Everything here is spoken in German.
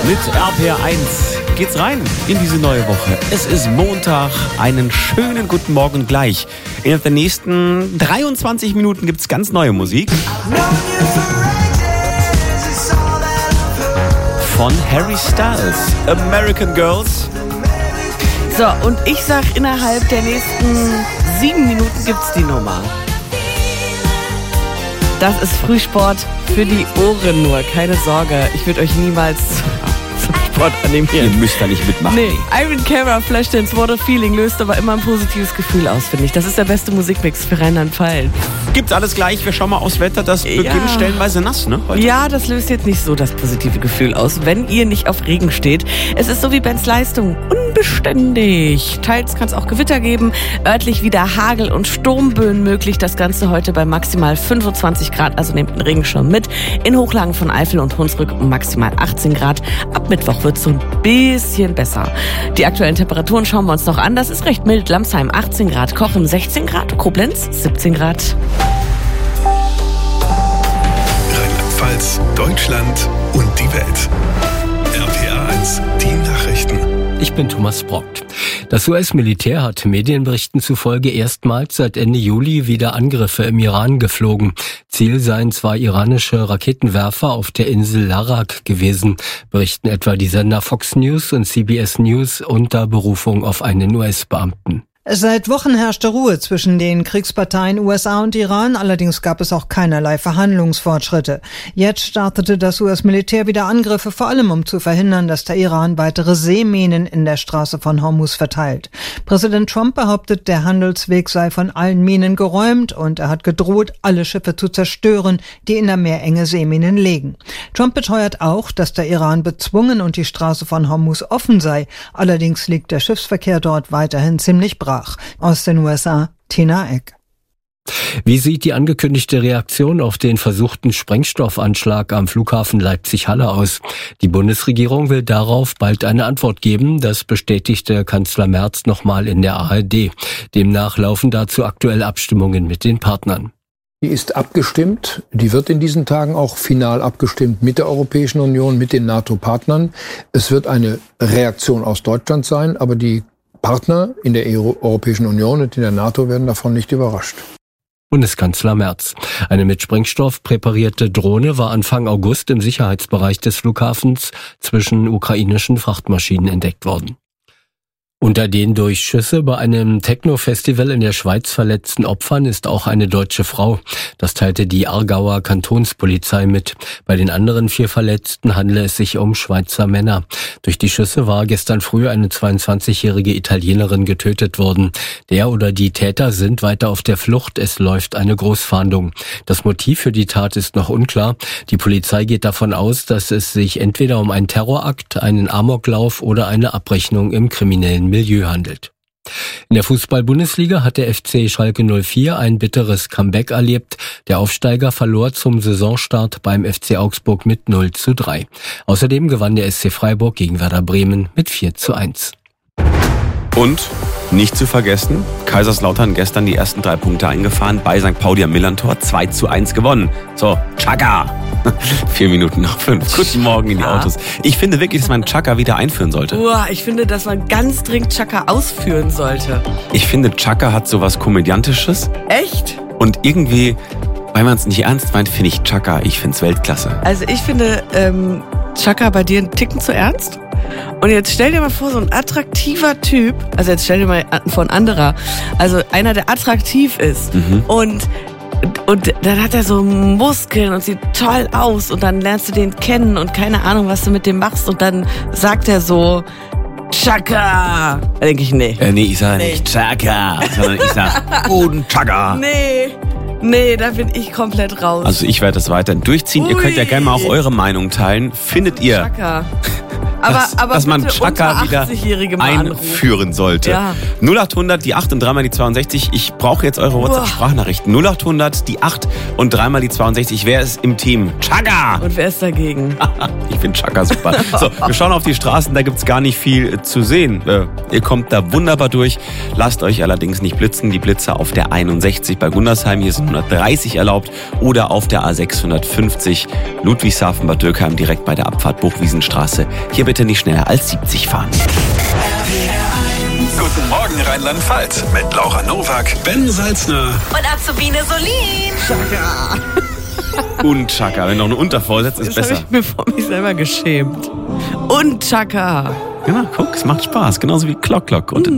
Mit RPR1 geht's rein in diese neue Woche. Es ist Montag, einen schönen guten Morgen gleich. In den nächsten 23 Minuten gibt's ganz neue Musik. Von Harry Styles, American Girls. So, und ich sag, innerhalb der nächsten 7 Minuten gibt's die Nummer. Das ist Frühsport für die Ohren nur, keine Sorge. Ich würde euch niemals zum Sport animieren. Ihr müsst da nicht mitmachen. Nee, Iron Cara, Flashdance, What a Feeling löst aber immer ein positives Gefühl aus, finde ich. Das ist der beste Musikmix für Rheinland-Pfalz. Gibt's alles gleich. Wir schauen mal aufs Wetter. Das beginnt stellenweise nass, ne? Heute. Ja, das löst jetzt nicht so das positive Gefühl aus, wenn ihr nicht auf Regen steht. Es ist so wie Bens Leistung. Unbeständig. Teils kann es auch Gewitter geben. Örtlich wieder Hagel- und Sturmböen möglich. Das Ganze heute bei maximal 25 Grad. Also nehmt den Regenschirm mit. In Hochlagen von Eifel und Hunsrück maximal 18 Grad. Ab Mittwoch wird es so ein bisschen besser. Die aktuellen Temperaturen schauen wir uns noch an. Das ist recht mild. Lamsheim 18 Grad, Cochem 16 Grad, Koblenz 17 Grad. Rheinland-Pfalz, Deutschland und die Welt. RPR1, die Nachrichten. Ich bin Thomas Brockt. Das US-Militär hat Medienberichten zufolge erstmals seit Ende Juli wieder Angriffe im Iran geflogen. Ziel seien 2 iranische Raketenwerfer auf der Insel Larak gewesen, berichten etwa die Sender Fox News und CBS News unter Berufung auf einen US-Beamten. Seit Wochen herrschte Ruhe zwischen den Kriegsparteien USA und Iran, allerdings gab es auch keinerlei Verhandlungsfortschritte. Jetzt startete das US-Militär wieder Angriffe, vor allem um zu verhindern, dass der Iran weitere Seeminen in der Straße von Hormuz verteilt. Präsident Trump behauptet, der Handelsweg sei von allen Minen geräumt und er hat gedroht, alle Schiffe zu zerstören, die in der Meerenge Seeminen legen. Trump beteuert auch, dass der Iran bezwungen und die Straße von Hormuz offen sei. Allerdings liegt der Schiffsverkehr dort weiterhin ziemlich brach. Aus den USA, Tina Eck. Wie sieht die angekündigte Reaktion auf den versuchten Sprengstoffanschlag am Flughafen Leipzig-Halle aus? Die Bundesregierung will darauf bald eine Antwort geben. Das bestätigte Kanzler Merz nochmal in der ARD. Demnach laufen dazu aktuell Abstimmungen mit den Partnern. Die ist abgestimmt. Die wird in diesen Tagen auch final abgestimmt mit der Europäischen Union, mit den NATO-Partnern. Es wird eine Reaktion aus Deutschland sein, aber die Partner in der Europäischen Union und in der NATO werden davon nicht überrascht. Bundeskanzler Merz. Eine mit Sprengstoff präparierte Drohne war Anfang August im Sicherheitsbereich des Flughafens zwischen ukrainischen Frachtmaschinen entdeckt worden. Unter den durch Schüsse bei einem Techno-Festival in der Schweiz verletzten Opfern ist auch eine deutsche Frau. Das teilte die Aargauer Kantonspolizei mit. Bei den anderen 4 Verletzten handele es sich um Schweizer Männer. Durch die Schüsse war gestern früh eine 22-jährige Italienerin getötet worden. Der oder die Täter sind weiter auf der Flucht. Es läuft eine Großfahndung. Das Motiv für die Tat ist noch unklar. Die Polizei geht davon aus, dass es sich entweder um einen Terrorakt, einen Amoklauf oder eine Abrechnung im kriminellen Milieu handelt. In der Fußball-Bundesliga hat der FC Schalke 04 ein bitteres Comeback erlebt. Der Aufsteiger verlor zum Saisonstart beim FC Augsburg mit 0:3. Außerdem gewann der SC Freiburg gegen Werder Bremen mit 4:1. Und nicht zu vergessen, Kaiserslautern gestern die ersten 3 Punkte eingefahren, bei St. Pauli am Millantor 2:1 gewonnen. So, Chaka! 4 Minuten nach 5. Guten Morgen in die Autos. Ich finde wirklich, dass man Chaka wieder einführen sollte. Ich finde, dass man ganz dringend Chaka ausführen sollte. Ich finde, Chaka hat sowas Komödiantisches. Echt? Und irgendwie, weil man es nicht ernst meint, finde ich Chaka, ich finde es Weltklasse. Also ich finde Chaka bei dir einen Ticken zu ernst. Und jetzt stell dir mal vor, so ein attraktiver Typ, also jetzt stell dir mal vor ein anderer, also einer, der attraktiv ist und dann hat er so Muskeln und sieht toll aus und dann lernst du den kennen und keine Ahnung, was du mit dem machst und dann sagt er so, Chaka. Da denke ich, nee. Nee, ich sage nicht Chaka, sondern ich sage guten Chaka. Nee, da bin ich komplett raus. Also ich werde das weiterhin durchziehen. Ihr könnt ja gerne mal auch eure Meinung teilen. Findet ihr Chaka. dass man bitte Chaka unter wieder 80-Jährige mal einführen sollte. Ja. 0800, die 8 und 3 mal die 62. Ich brauche jetzt eure WhatsApp-Sprachnachrichten. 0800, die 8 und 3 mal die 62. Wer ist im Team? Chaka! Und wer ist dagegen? Ich finde Chaka super. So, wir schauen auf die Straßen, da gibt's gar nicht viel zu sehen. Ihr kommt da wunderbar durch. Lasst euch allerdings nicht blitzen. Die Blitzer auf der 61 bei Gundersheim, hier sind 130 erlaubt. Oder auf der A650 Ludwigshafen-Bad Dürkheim direkt bei der Abfahrt Buchwiesenstraße. Hier bitte nicht schneller als 70 fahren. Guten Morgen Rheinland-Pfalz mit Laura Nowak, Ben Salzner Und Azubine Solin. Und Chaka, wenn noch eine Untervorsetzt, ist Das habe besser. ich mir vor mich selber geschämt. Und Chaka. Genau, guck, es macht Spaß. Genauso wie Clock und